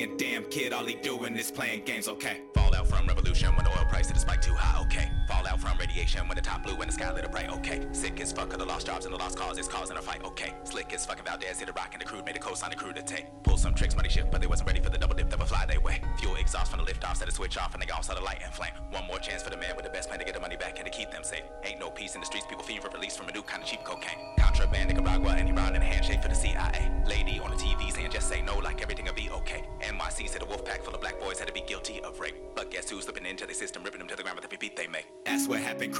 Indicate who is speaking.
Speaker 1: And damn kid, all he doing is playing games, okay.
Speaker 2: Fallout from revolution when the oil prices spike too high, okay. Fallout from radiation when the top blue and the sky lit up bright, okay. Sick as fuck of the lost jobs and the lost causes causing a fight, okay. Slick as fucking Valdez hit a rock and the crude made a coastline crew to take. Pull some tricks, money shit, but they wasn't ready for the double dip that would fly their way. Fuel exhaust from the lift off, set a switch off and they all saw the light and flame. One more chance for the man with the best plan to get the money back and to keep them safe. Ain't no peace in the streets, people fiend for release from a new kind of cheap cocaine. Contraband, Nicaragua, and Iran in a handshake for the CIA.